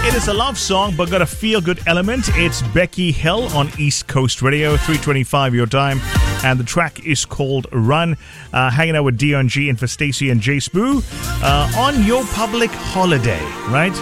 It is a love song, but got a feel-good element. It's Becky Hill on East Coast Radio, 3:25 your time. And the track is called Run. Hanging out with Dion G and for Stacey and Jay Spoo on your public holiday, right?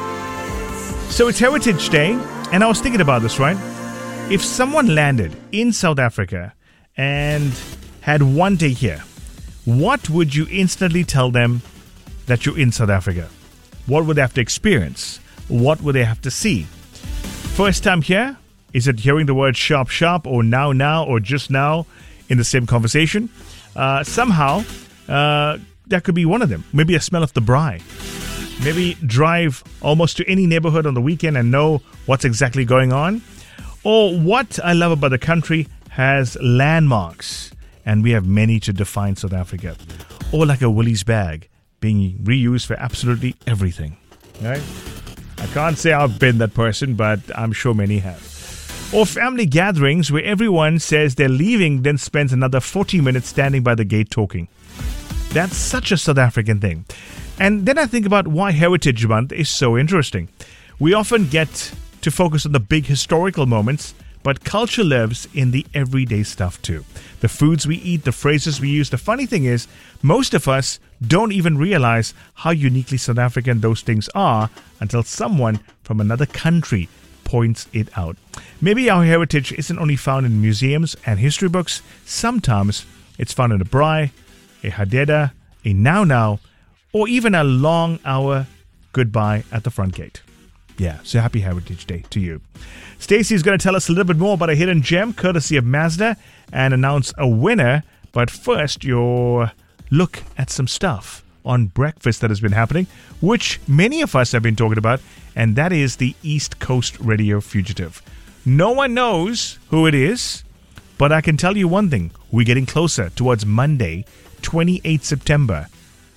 So it's Heritage Day, and I was thinking about this, right? If someone landed in South Africa and had one day here, what would you instantly tell them that you're in South Africa? What would they have to experience? What would they have to see? First time here? Is it hearing the word sharp, sharp, or now, or just now in the same conversation? Somehow, that could be one of them. Maybe a smell of the braai. Maybe drive almost to any neighborhood on the weekend and know what's exactly going on. Or what I love about the country has landmarks, and we have many to define South Africa. Or like a Woolies bag being reused for absolutely everything. Right? I can't say I've been that person, but I'm sure many have. Or family gatherings where everyone says they're leaving, then spends another 40 minutes standing by the gate talking. That's such a South African thing. And then I think about why Heritage Month is so interesting. We often get to focus on the big historical moments, but culture lives in the everyday stuff too. The foods we eat, the phrases we use. The funny thing is, most of us don't even realize how uniquely South African those things are until someone from another country points it out. Maybe our heritage isn't only found in museums and history books. Sometimes it's found in a braai, a hadeda, a now, or even a long hour goodbye at the front gate. Yeah, so happy Heritage Day to you. Stacey is going to tell us a little bit more about a hidden gem courtesy of Mazda and announce a winner. But first, your look at some stuff on breakfast that has been happening, which many of us have been talking about, and that is the East Coast Radio fugitive. No one knows who it is, but I can tell you one thing. We're getting closer towards Monday, 28 September.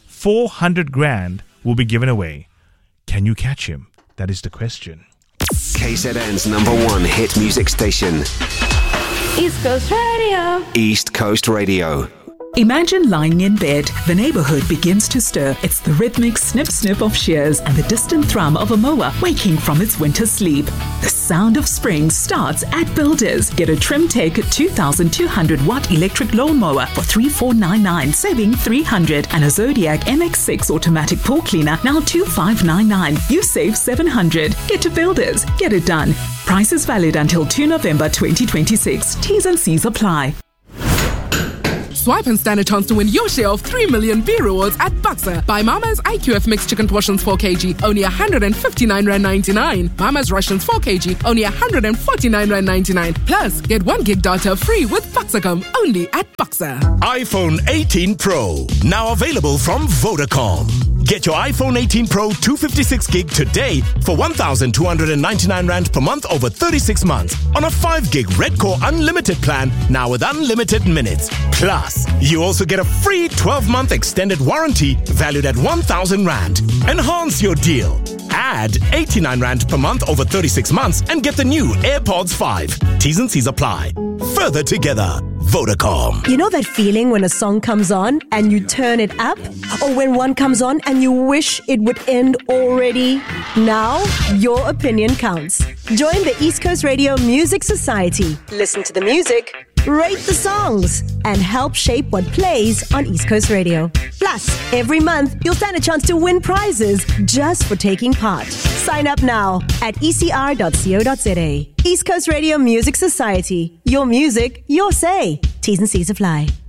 400 grand will be given away. Can you catch him? That is the question. KZN's #1 hit music station. East Coast Radio. East Coast Radio. Imagine lying in bed. The neighborhood begins to stir. It's the rhythmic snip-snip of shears and the distant thrum of a mower waking from its winter sleep. The sound of spring starts at Builders. Get a Trimtech 2,200-watt electric lawnmower for $3,499, saving $300. And a Zodiac MX-6 automatic pool cleaner, now $2,599. You save $700. Get to Builders. Get it done. Price is valid until 2 November 2026. T's and C's apply. Swipe and stand a chance to win your share of 3 million B rewards at Buxa. Buy Mama's IQF mixed chicken portions 4 kg, only 159 Rand 99. Mama's Russians 4 kg, only 149 Rand 99. Plus, get 1 gig data free with Buxacom, only at Buxa. iPhone 18 Pro, now available from Vodacom. Get your iPhone 18 Pro 256 gig today for 1,299 Rand per month over 36 months on a 5 gig Red Core Unlimited plan, now with unlimited minutes. Plus, you also get a free 12-month extended warranty valued at 1,000 Rand. Enhance your deal. Add 89 Rand per month over 36 months and get the new AirPods 5. T's and C's apply. Further together. Vodacom. You know that feeling when a song comes on and you turn it up? Or when one comes on and you wish it would end already? Now, your opinion counts. Join the East Coast Radio Music Society. Listen to the music, rate the songs, and help shape what plays on East Coast Radio. Plus, every month, you'll stand a chance to win prizes just for taking part. Sign up now at ecr.co.za. East Coast Radio Music Society. Your music, your say. T's and C's apply.